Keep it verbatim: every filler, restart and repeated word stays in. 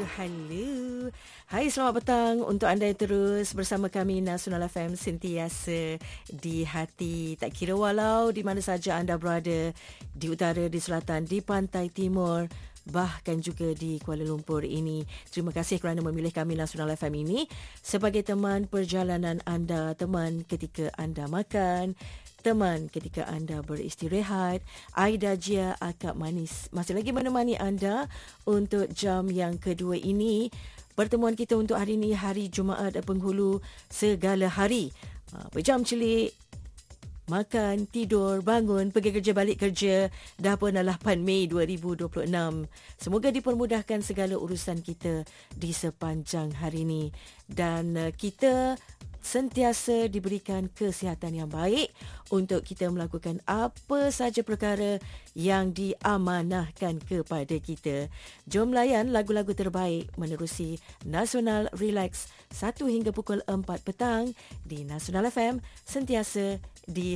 Hello. Hai, selamat petang untuk anda yang terus bersama kami Nasional F M, sentiasa di hati. Tak kira walau di mana saja anda berada, di utara, di selatan, di pantai timur, bahkan juga di Kuala Lumpur ini. Terima kasih kerana memilih kami Nasional F M ini sebagai teman perjalanan anda, teman ketika anda makan, teman ketika anda beristirahat. Aida Jia, akak manis, masih lagi menemani anda untuk jam yang kedua ini. Pertemuan kita untuk hari ini, hari Jumaat penghulu segala hari. Pejam celik, makan, tidur, bangun, pergi kerja, balik kerja. Dah pun lapan Mei dua ribu dua puluh enam. Semoga dipermudahkan segala urusan kita di sepanjang hari ini. Dan uh, kita sentiasa diberikan kesihatan yang baik untuk kita melakukan apa saja perkara yang diamanahkan kepada kita. Jom layan lagu-lagu terbaik menerusi Nasional Relax satu hingga pukul empat petang di Nasional F M, sentiasa di